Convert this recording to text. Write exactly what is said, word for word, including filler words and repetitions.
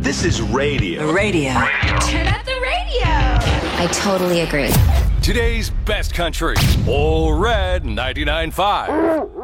This is radio. Radio. Turn up the radio. I totally agree. Today's best country. All Red ninety-nine point five.